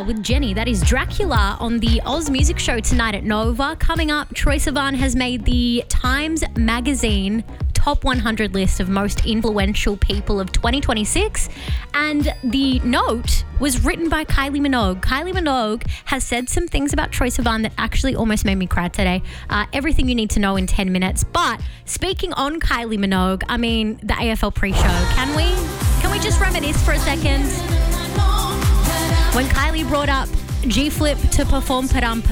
with Jenny. That is Dracula on the Oz Music Show tonight at Nova. Coming up, Troye Sivan has made the Times Magazine Top 100 list of most influential people of 2026. And the note was written by Kylie Minogue. Kylie Minogue has said some things about Troye Sivan that actually almost made me cry today. Everything you need to know in 10 minutes. But speaking on Kylie Minogue, I mean, the AFL pre-show. Can we just reminisce for a second? When Kylie brought up G-Flip to perform Padam